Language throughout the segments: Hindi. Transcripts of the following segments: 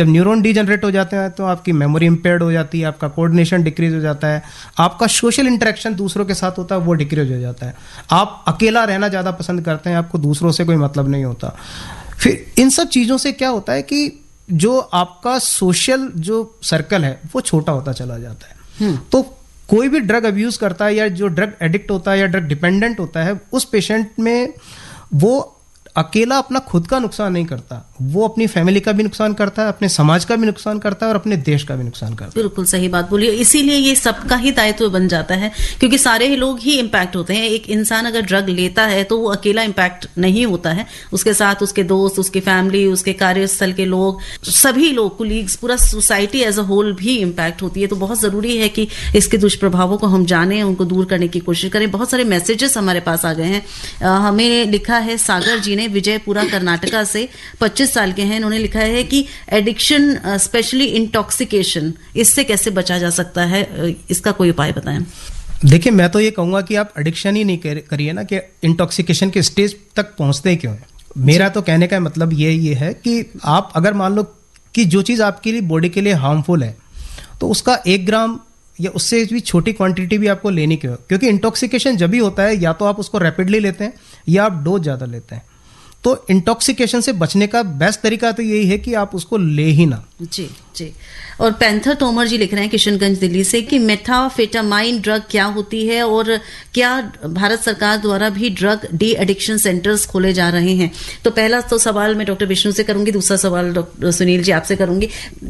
जब न्यूरॉन डीजनरेट हो जाते हैं तो आपकी मेमोरी इम्पेयर्ड हो जाती है, आपका कोऑर्डिनेशन डिक्रीज हो जाता है, आपका सोशल इंटरेक्शन दूसरों के साथ होता है वो डिक्रीज हो जाता है, आप अकेला रहना ज़्यादा पसंद करते हैं, आपको दूसरों से कोई मतलब नहीं होता। फिर इन सब चीज़ों से क्या होता है कि जो आपका सोशल जो सर्कल है वो छोटा होता चला जाता है। तो कोई भी ड्रग अब्यूज करता है या जो ड्रग एडिक्ट होता है या ड्रग डिपेंडेंट होता है, उस पेशेंट में वो अकेला अपना खुद का नुकसान नहीं करता, वो अपनी फैमिली का भी नुकसान करता है, अपने समाज का भी नुकसान करता है और अपने देश का भी नुकसान करता है। बिल्कुल सही बात बोलिए, इसीलिए ये सबका ही दायित्व बन जाता है, क्योंकि सारे ही लोग ही इम्पैक्ट होते हैं। एक इंसान अगर ड्रग लेता है तो वो अकेला इम्पैक्ट नहीं होता है, उसके साथ उसके दोस्त, उसकी फैमिली, उसके कार्यस्थल के लोग, सभी लोग, कुलीग्स, पूरा सोसाइटी एज अ होल भी इम्पैक्ट होती है। तो बहुत जरूरी है कि इसके दुष्प्रभावों को हम जानें, उनको दूर करने की कोशिश करें। बहुत सारे मैसेजेस हमारे पास आ गए हैं। हमें लिखा है सागर जी ने विजयपुरा कर्नाटका से, 25 साल के हैं। इन्होंने लिखा है कि एडिक्शन स्पेशली इंटॉक्सिकेशन, इससे कैसे बचा जा सकता है, इसका कोई उपाय बताएं। देखिए, मैं तो ये कहूंगा कि आप एडिक्शन ही नहीं करिए ना, कि इंटॉक्सिकेशन के स्टेज तक पहुंचते क्यों है। मेरा तो कहने का मतलब ये है कि आप अगर मान लो कि जो चीज़ आपके लिए बॉडी के लिए हार्मफुल है तो उसका 1 ग्राम या उससे भी छोटी क्वांटिटी भी आपको लेनी क्यों, क्योंकि इंटॉक्सिकेशन जब भी होता है या तो आप उसको रैपिडली लेते हैं या आप डोज ज़्यादा लेते हैं। तो इंटॉक्सिकेशन से बचने का बेस्ट तरीका तो यही है कि आप उसको ले ही ना। जी जी। और पैंथर तोमर जी लिख रहे हैं किशनगंज दिल्ली से कि मेथाम्फेटामाइन ड्रग क्या होती है और क्या भारत सरकार द्वारा भी ड्रग डी एडिक्शन सेंटर्स खोले जा रहे हैं। तो पहला तो सवाल मैं डॉक्टर विष्णु से करूंगी, दूसरा सवाल डॉक्टर सुनील जी आपसे करूंगी।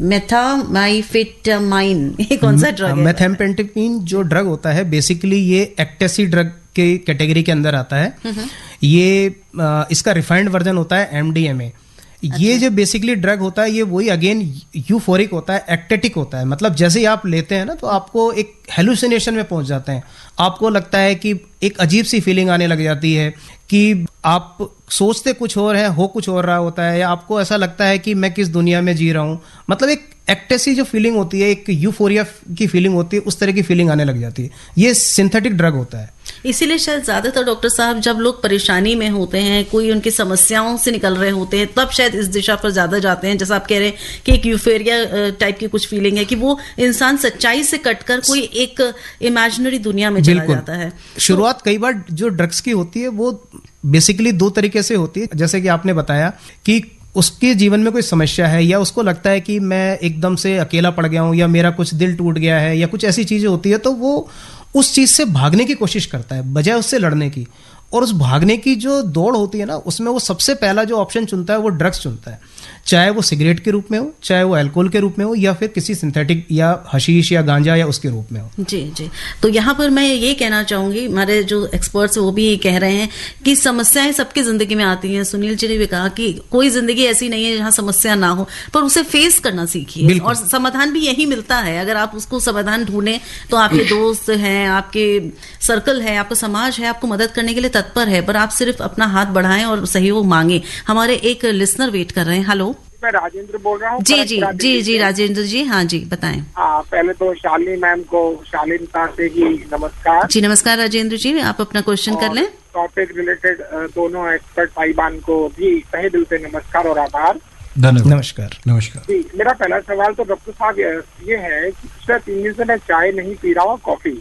मेथाम्फेटामाइन ये कौन सा ड्रग है? मेथाम्फेटामाइन जो ड्रग होता है बेसिकली ये एक्टेसी ड्रग के कैटेगरी के अंदर आता है। ये इसका रिफाइंड वर्जन होता है MDMA। ये जो बेसिकली ड्रग होता है ये वही अगेन यूफोरिक होता है, एक्टेटिक होता है। मतलब जैसे ही आप लेते हैं ना तो आपको एक हेलुसिनेशन में पहुंच जाते हैं, आपको लगता है कि एक अजीब सी फीलिंग आने लग जाती है कि आप सोचते कुछ और है, हो कुछ और रहा होता है, या आपको ऐसा लगता है कि मैं किस दुनिया में जी रहा हूं। मतलब एक एक्टेसी जो फीलिंग होती है, एक यूफोरिया की फीलिंग होती है, उस तरह की फीलिंग आने लग जाती है। ये सिंथेटिक ड्रग होता है। इसीलिए शायद ज्यादातर डॉक्टर साहब जब लोग परेशानी में होते हैं, कोई उनकी समस्याओं से निकल रहे होते हैं, तब शायद इस दिशा पर ज्यादा जाते हैं। जैसा आप कह रहे हैं कि एक यूफोरिया टाइप की कुछ फीलिंग है कि वो इंसान सच्चाई से कटकर कोई एक इमेजिनरी दुनिया में चला जाता है। शुरुआत कई बार जो ड्रग्स की होती है वो बेसिकली 2 तरीके से होती है। जैसे कि आपने बताया कि उसके जीवन में कोई समस्या है या उसको लगता है कि मैं एकदम से अकेला पड़ गया हूं या मेरा कुछ दिल टूट गया है या कुछ ऐसी चीजें होती है, तो वो उस चीज से भागने की कोशिश करता है बजाय उससे लड़ने की। और उस भागने की जो दौड़ होती है ना, उसमें वो सबसे पहला जो ऑप्शन चुनता है वो ड्रग्स चुनता है, चाहे वो सिगरेट के रूप में हो, चाहे वो अल्कोहल के रूप में हो, या फिर किसी सिंथेटिक या हशीश या गांजा या उसके रूप में हो। जी जी। तो यहाँ पर मैं ये कहना चाहूंगी, हमारे जो एक्सपर्ट्स वो भी कह रहे हैं कि समस्याएं सबकी जिंदगी में आती हैं। सुनील जी ने भी कहा कि कोई जिंदगी ऐसी नहीं है जहाँ समस्या ना हो, पर उसे फेस करना सीखिए और समाधान भी यही मिलता है। अगर आप उसको समाधान ढूंढें तो आपके दोस्त हैं, आपके सर्कल है, आपका समाज है, आपको मदद करने के लिए तत्पर है, पर आप सिर्फ अपना हाथ बढ़ाएं और सहयोग मांगे। हमारे एक लिसनर वेट कर रहे हैं। हेलो, मैं राजेंद्र बोल रहा हूँ। जी राजेंद्र जी, हाँ जी बताएं। हाँ, पहले तो शालिनी मैम को, शालिनी तासे की नमस्कार। जी नमस्कार राजेंद्र जी, आप अपना क्वेश्चन कर लें। टॉपिक रिलेटेड दोनों एक्सपर्ट भाईबान को भी तहे दिल से नमस्कार और आभार। नमस्कार। जी, मेरा पहला सवाल तो डॉक्टर साहब ये है कि पिछले 3 दिन से मैं चाय नहीं पी रहा हूँ, कॉफी,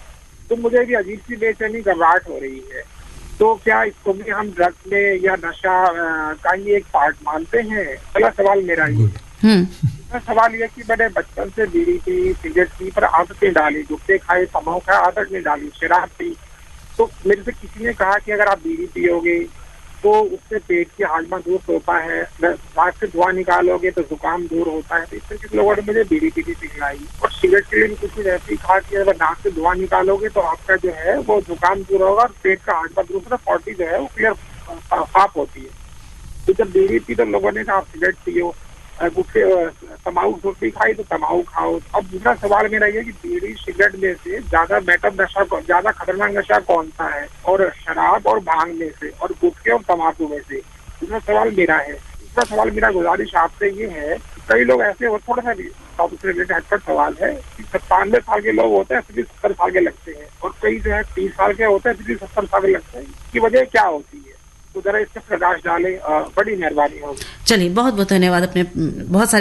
तो मुझे भी अजीब सी बेचैनी घबराहट हो रही है। तो क्या इसको भी हम ड्रग्स में या नशा का ही एक पार्ट मानते हैं? पहला सवाल मेरा ये है। दूसरा सवाल ये कि मैंने बचपन से बीड़ी पी, सिगरेट पी, पर आदत नहीं डाली, गुटखे खाए, तम्बाकू खाए, आदत नहीं डाली, शराब पी। तो मेरे से किसी ने कहा कि अगर आप बीड़ी पियोगे तो उससे पेट की हाजमा दूर होता है, नाक से धुआं निकालोगे तो जुकाम दूर होता है। तो इस तरह के लोगों ने मुझे बीड़ी पीनी पिघलाई। और सिगरेट के लिए भी कुछ ऐसी कहा कि अगर नाक से धुआं निकालोगे तो आपका जो है वो जुकाम दूर होगा और पेट का हाजमा दूर होगा, 40 जो है वो क्लियर साफ होती है। तो जब बीड़ी पी तो लोगों ने कहा आप सिगरेट पियो, गुटखे तम्बाकू रोटी खाई तो तम्बाकू खाओ। अब दूसरा सवाल मेरा ये कि बीड़ी सिगरेट में से ज्यादा बेटर नशा, ज्यादा खतरनाक नशा कौन सा है? और शराब और भांग में से और गुटखे और तम्बाकू में से? दूसरा सवाल मेरा है। तीसरा सवाल मेरा गुजारिश आपसे ये है, कई लोग ऐसे हो, थोड़ा सा टॉपिक से रिलेटेड हटपट सवाल है कि 97 साल के लोग होते हैं, फिर भी 70 साल के लगते हैं, और कई जो है 30 साल के होते हैं, फिर भी 70 साल के लगते हैं। इसकी वजह क्या होती है? तो जरा इस पर प्रकाश डालें, बड़ी मेहरबानी होगी। चलिए, बहुत बहुत धन्यवाद। अपने बहुत सारे